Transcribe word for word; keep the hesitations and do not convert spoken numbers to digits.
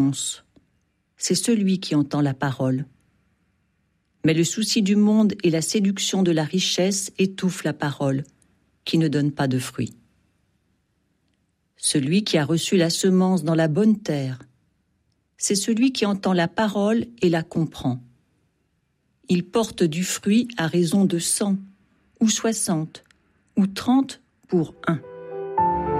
c'est celui qui entend la parole. Mais le souci du monde et la séduction de la richesse étouffent la parole, qui ne donne pas de fruits. Celui qui a reçu la semence dans la bonne terre, c'est celui qui entend la parole et la comprend. Il porte du fruit à raison de cent, ou soixante, ou trente pour un.